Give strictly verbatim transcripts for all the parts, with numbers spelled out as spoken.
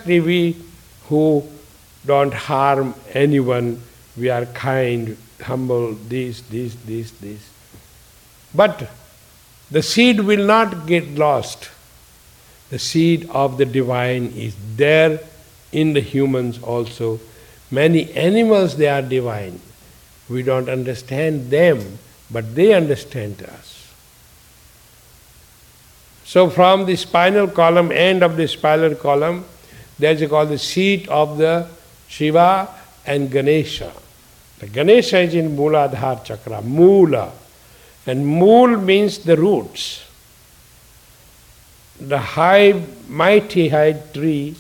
Practically we who don't harm anyone, we are kind, humble, this, this, this, this. But the seed will not get lost. The seed of the divine is there in the humans also. Many animals, they are divine. We don't understand them, but they understand us. So from the spinal column, end of the spinal column, there is called the seat of the Shiva and Ganesha. The Ganesha is in Mooladhara chakra, Moola. And Mool means the roots. The high, mighty high tree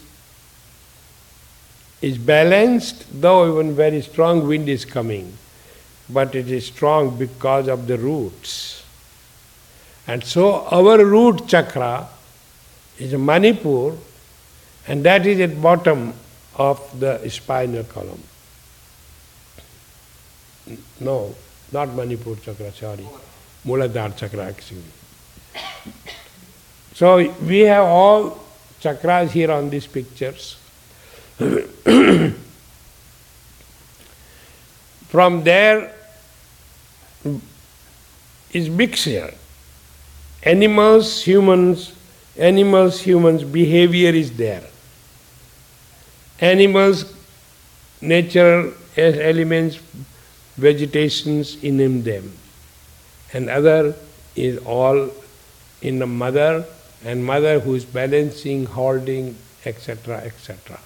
is balanced, though even very strong wind is coming. But it is strong because of the roots. And so our root chakra is Manipur, and that is at bottom of the spinal column. No, not Manipur chakra, sorry. Mooladhara chakra actually. So we have all chakras here on these pictures. From there is mixture. Animals, humans, animals, humans, behavior is there. Animals, natural elements, vegetations in them. And other is all in the mother, and mother who is balancing, holding, et cetera, et cetera.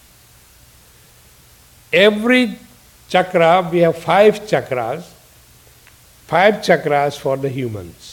Every chakra, we have five chakras, five chakras for the humans.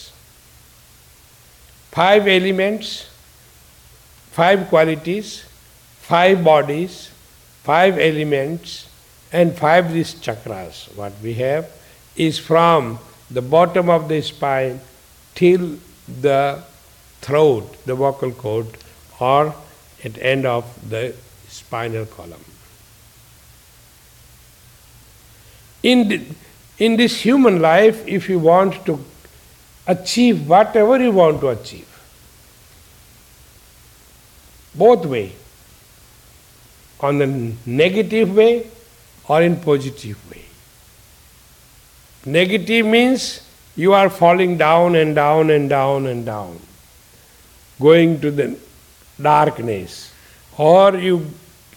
Five elements, five qualities, five bodies, five elements, and five these chakras. What we have is from the bottom of the spine till the throat, the vocal cord, or at end of the spinal column. In, the, in this human life, if you want to achieve whatever you want to achieve, both way, on the negative way or in positive way. Negative means you are falling down and down and down and down, going to the darkness, or you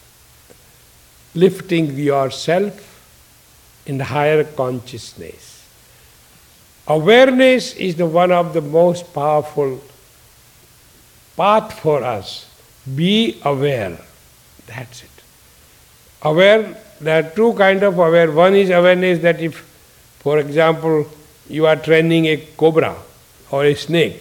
lifting yourself in the higher consciousness. Awareness is the one of the most powerful path for us. Be aware. That's it. Aware, there are two kinds of aware. One is awareness that if, for example, you are training a cobra or a snake.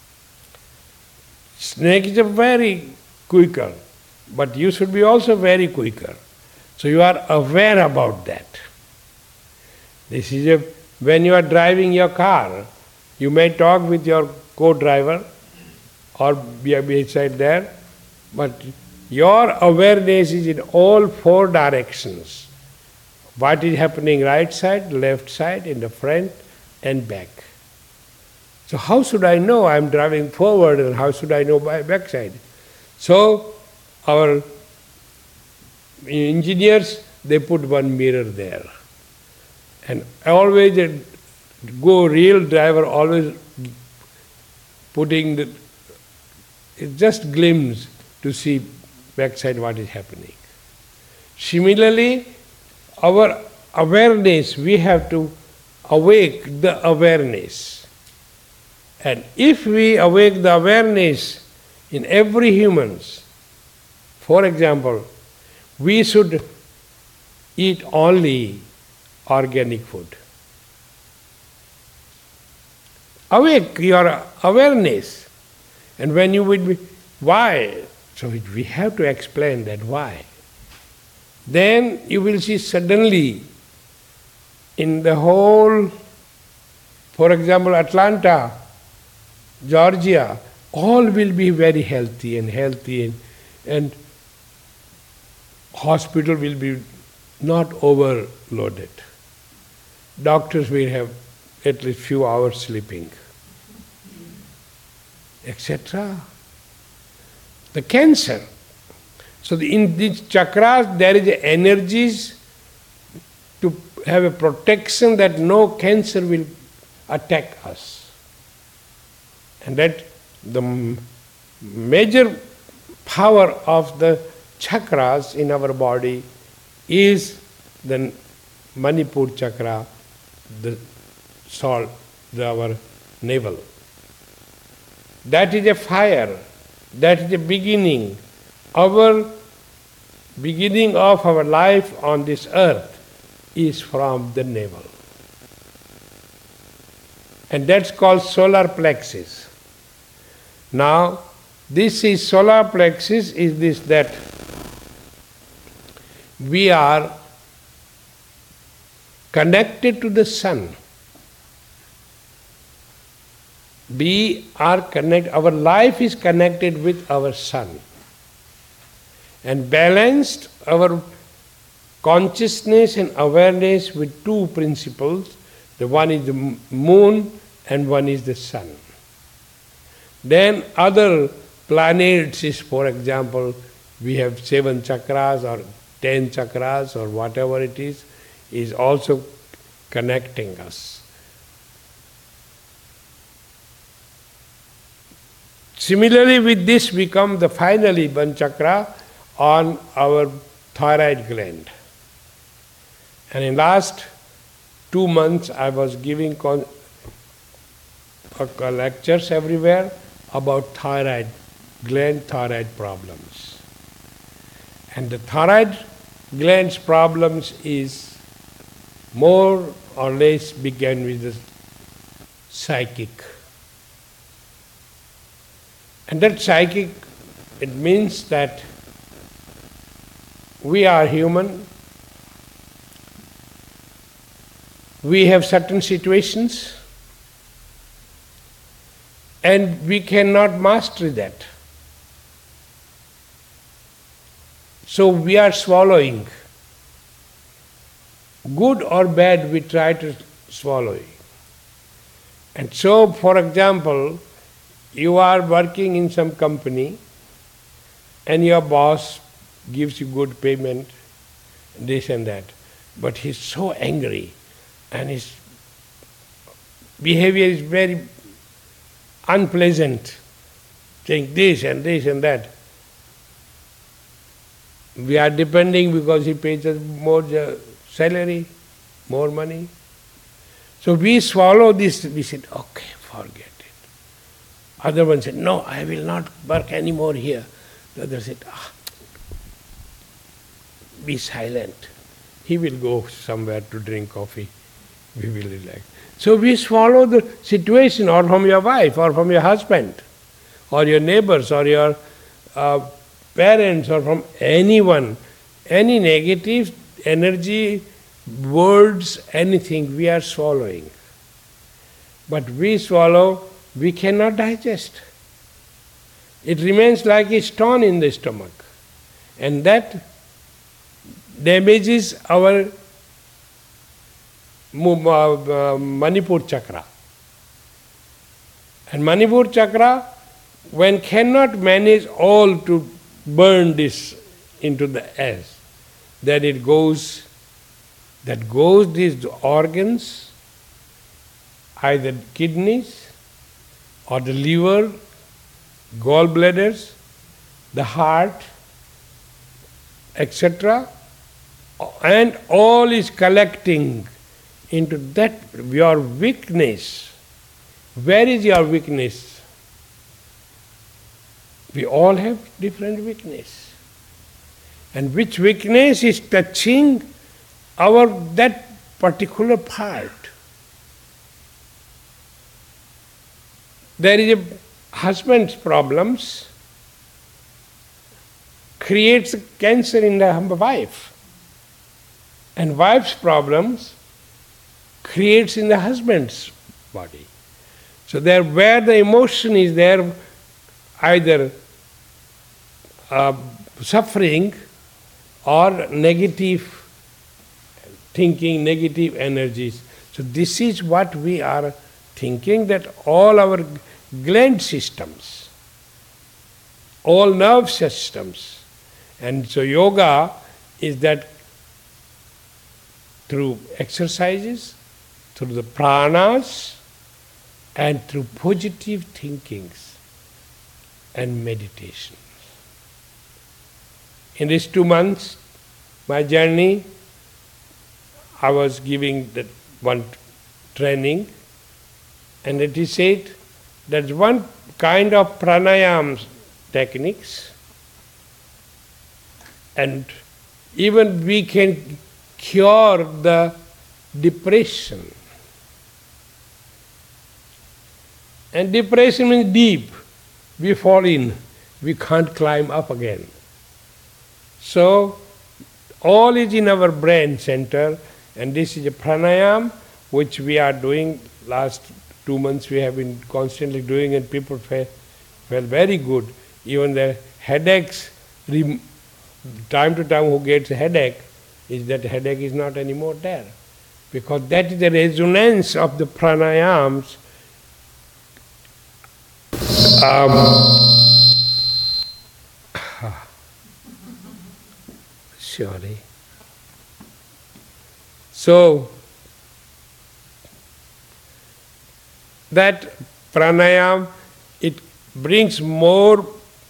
Snake is a very quicker, but you should be also very quicker. So you are aware about that. This is a, when you are driving your car, you may talk with your co-driver or be beside there, but your awareness is in all four directions. What is happening right side, left side, in the front and back. So how should I know I am driving forward and how should I know by back side? So our engineers, they put one mirror there. And always a go real driver always putting the, it just glimpse to see backside what is happening. Similarly, our awareness, we have to awake the awareness. And if we awake the awareness in every humans, for example, we should eat only organic food. Awake your awareness. And when you would be, why? So we have to explain that why. Then you will see suddenly in the whole, for example, Atlanta, Georgia, all will be very healthy and healthy and, and hospital will be not overloaded. Doctors will have at least few hours sleeping, et cetera. The cancer, So the, in these chakras there is a energies to have a protection that no cancer will attack us. And that the m- major power of the chakras in our body is the Manipur chakra, the salt, the, our navel. That is a fire, that is the beginning. Our beginning of our life on this earth is from the navel. And that's called solar plexus. Now, this is solar plexus is this that we are connected to the sun. We are connected, our life is connected with our sun. And balanced our consciousness and awareness with two principles. The one is the moon and one is the sun. Then other planets is, for example, we have seven chakras or ten chakras or whatever it is, is also connecting us. Similarly with this we come the finally one chakra on our thyroid gland. And in last two months I was giving con- uh, lectures everywhere about thyroid gland, thyroid problems. And the thyroid gland's problems is more or less began with the psychic. And that psychic, it means that we are human, we have certain situations, and we cannot master that. So we are swallowing. Good or bad, we try to swallow it. And so, for example, you are working in some company and your boss gives you good payment, this and that, but he's so angry and his behavior is very unpleasant, saying this and this and that. We are depending because he pays us more salary, more money. So we swallow this, we said, okay, forget it. Other one said, no, I will not work anymore here. The other said, ah, be silent. He will go somewhere to drink coffee. We will relax. So we swallow the situation, or from your wife, or from your husband, or your neighbors, or your uh, parents, or from anyone. Any negative energy, words, anything, we are swallowing. But we swallow, we cannot digest. It remains like a stone in the stomach. And that damages our Manipur chakra. And Manipur chakra, when cannot manage all to burn this into the ash, then it goes, that goes these organs, either kidneys or the liver, gallbladders, the heart, et cetera, and all is collecting into that, your weakness. Where is your weakness? We all have different weakness. And which weakness is touching our that particular part. There is a husband's problems creates cancer in the wife. And wife's problems creates in the husband's body. So there, where the emotion is there, either uh, suffering or negative thinking, negative energies. So this is what we are thinking, that all our gland systems, all nerve systems, And so yoga is that through exercises, through the pranas, and through positive thinkings and meditation. In these two months, my journey, I was giving that one training, and it is said that one kind of pranayam techniques, and even we can cure the depression. And depression means deep. We fall in, we can't climb up again. So, all is in our brain center, and this is a pranayam which we are doing. Last two months we have been constantly doing, and people felt, felt very good. Even the headaches, time to time who gets a headache, is that headache is not anymore there. Because that is the resonance of the pranayams. Um, Sorry. So, that pranayam, it brings more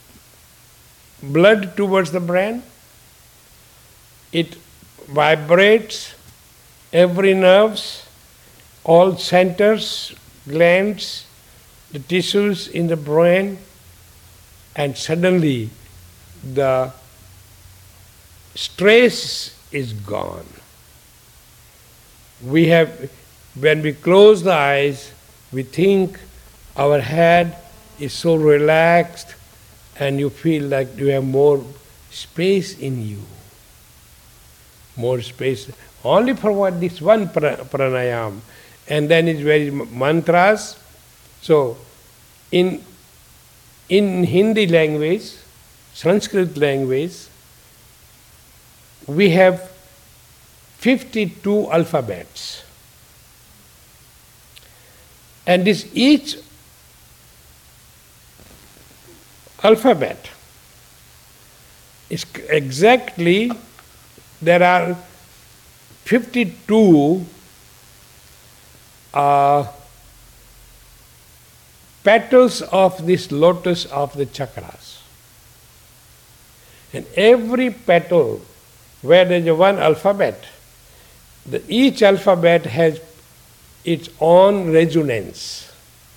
blood towards the brain, it vibrates every nerves, all centers, glands, the tissues in the brain, and suddenly the stress is gone. We have, when we close the eyes, we think our head is so relaxed, and you feel like you have more space in you. More space, only for what this one pranayam. And then it's very mantras. So, in, in Hindi language, Sanskrit language, we have fifty-two alphabets. And this each alphabet is exactly, there are fifty-two uh, petals of this lotus of the chakras. And every petal, where there is a one alphabet, the, each alphabet has its own resonance.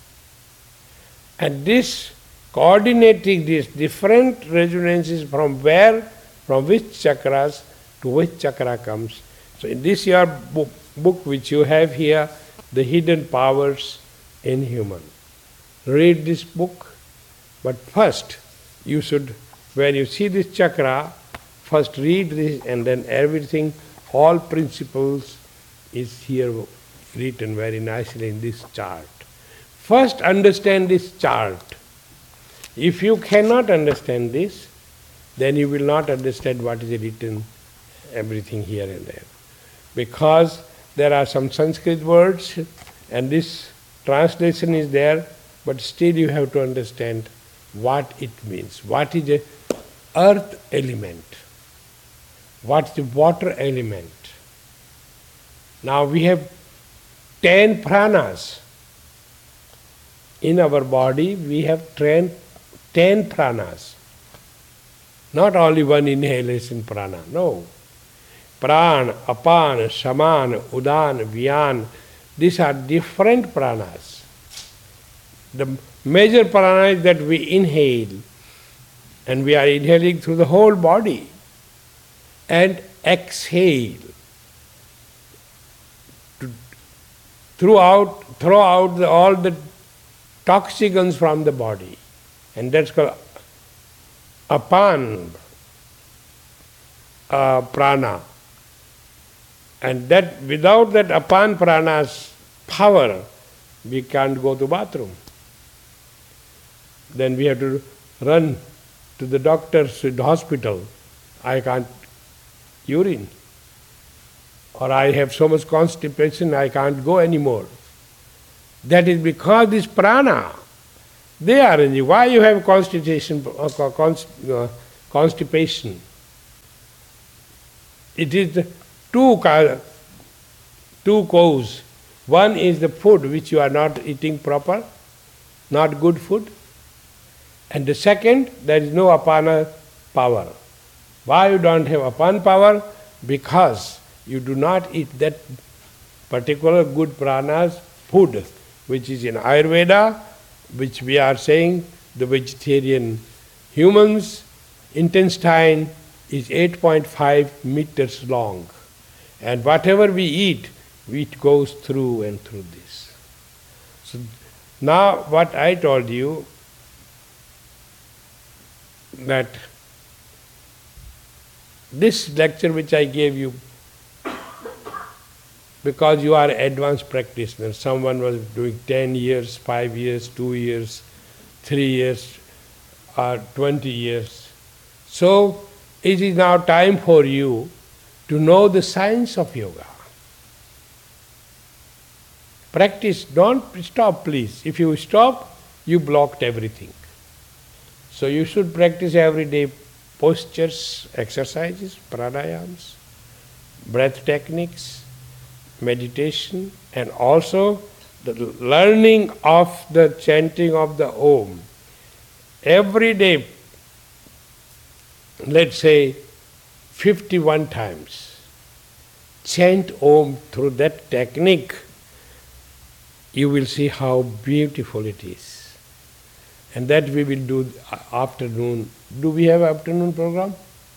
And this, coordinating these different resonances from where, from which chakras to which chakra comes. So in this your book, book which you have here, The Hidden Powers in Human. Read this book, but first you should, when you see this chakra, first read this, and then everything, all principles is here written very nicely in this chart. First understand this chart. If you cannot understand this, then you will not understand what is written, everything here and there. Because there are some Sanskrit words, and this translation is there, but still you have to understand what it means. What is the earth element? What is the water element? Now we have ten pranas. In our body we have ten, ten pranas. Not only one inhalation prana, no. Pran, apan, saman, udan, vyan, these are different pranas. The major prana is that we inhale, and we are inhaling through the whole body, and exhale. To, throughout, throw out the, all the toxicants from the body, and that's called apan uh, prana. And that, without that apan prana's power, we can't go to bathroom. Then we have to run to the doctor's to the hospital. I can't urine. Or I have so much constipation, I can't go anymore. That is because this prana, they are in you. Why you have constipation, uh, constipation? it is the two, ca- two cause. One is the food which you are not eating proper, not good food. And the second, there is no apana power. Why you don't have apana power? Because you do not eat that particular good pranas, food, which is in Ayurveda, which we are saying the vegetarian humans, intestine is eight point five meters long. And whatever we eat, it goes through and through this. So now what I told you, that this lecture which I gave you, because you are advanced practitioner, someone was doing ten years, five years, two years, three years, or twenty years. So it is now time for you to know the science of yoga. Practice, don't stop please. If you stop, you blocked everything. So you should practice every day postures, exercises, pranayams, breath techniques, meditation, and also the learning of the chanting of the Om. Every day, let's say fifty-one times, chant Om through that technique, you will see how beautiful it is. And that we will do afternoon. Do we have afternoon program?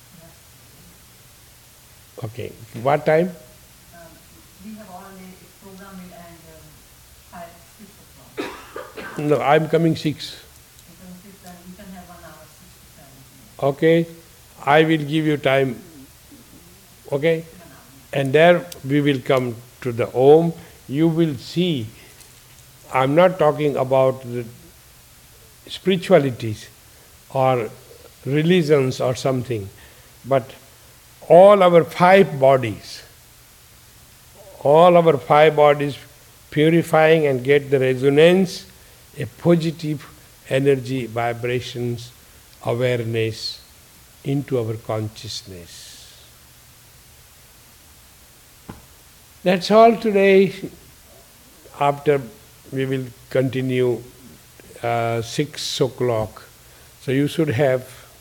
Yeah. Okay. What time? Um, we have already programmed it and um, five, six o'clock. No, I'm coming six. You can, six, and you can have one hour, six to seven. Okay. I will give you time. Okay? And there we will come to the Om. You will see, I'm not talking about the spiritualities or religions or something, but all our five bodies, all our five bodies purifying and get the resonance, a positive energy, vibrations, awareness into our consciousness. That's all today. After we will continue Uh, six o'clock. So you should have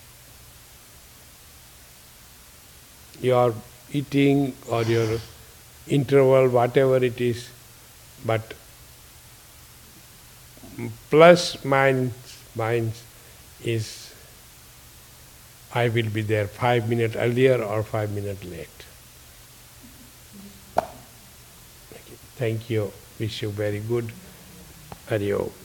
your eating or your interval, whatever it is, but plus minus, minus is I will be there five minutes earlier or five minutes late. Thank you. Wish you very good. Hari Om.